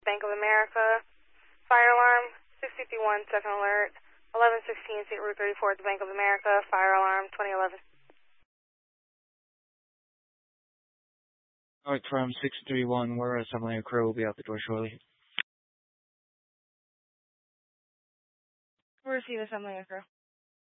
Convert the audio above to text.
Bank of America. Fire alarm, 651, second alert, 1116, State Route 34 at the Bank of America. Fire alarm, 2011. Alright, from 631, we're assembling a crew. We'll be out the door shortly. We'll receive assembling a crew.